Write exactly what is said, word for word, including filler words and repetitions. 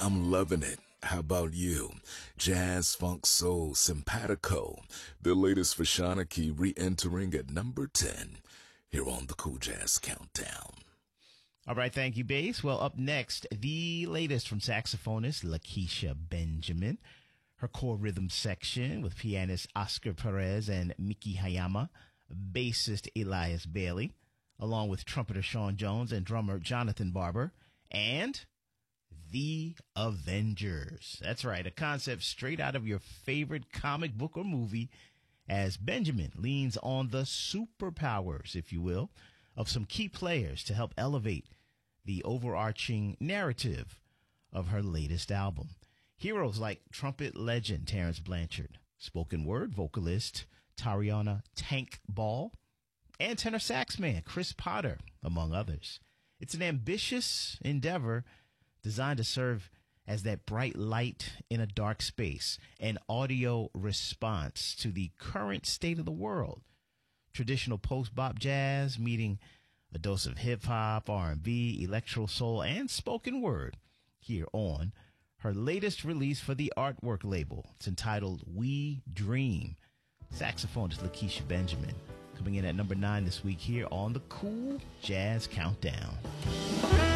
I'm loving it. How about you? Jazz, funk, soul, simpatico. The latest for Shanachie re-entering at number ten here on the Cool Jazz Countdown. All right, thank you, Bass. Well, up next, the latest from saxophonist Lakecia Benjamin. Her core rhythm section with pianist Oscar Perez and Miki Hayama, bassist Elias Bailey, along with trumpeter Sean Jones and drummer Jonathan Barber, and The Avengers. That's right, a concept straight out of your favorite comic book or movie, as Benjamin leans on the superpowers, if you will, of some key players to help elevate the overarching narrative of her latest album. Heroes like trumpet legend Terrence Blanchard, spoken word vocalist Tariana Tank Ball, and tenor sax man Chris Potter, among others. It's an ambitious endeavor designed to serve as that bright light in a dark space, an audio response to the current state of the world. Traditional post-bop jazz meeting a dose of hip-hop, R and B, electro soul, and spoken word here on her latest release for the Artwork label. It's entitled We Dream. Saxophonist Lakecia Benjamin coming in at number nine this week here on the Cool Jazz Countdown.